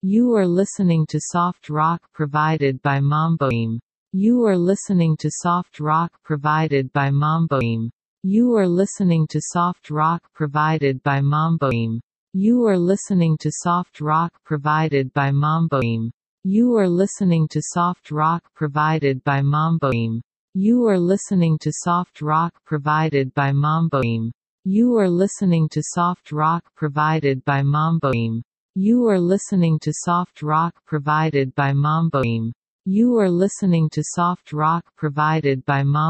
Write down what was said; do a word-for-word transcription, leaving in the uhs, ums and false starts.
You are listening to soft rock provided by Mamboim. You are listening to soft rock provided by Mamboim. You are listening to soft rock provided by Mamboim. You are listening to soft rock provided by Mamboim. You are listening to soft rock provided by Mamboim. You are listening to soft rock provided by Mamboim. You are listening to soft rock provided by Mamboim. You are listening to soft rock provided by Mamboim. You are listening to soft rock provided by Mamboim.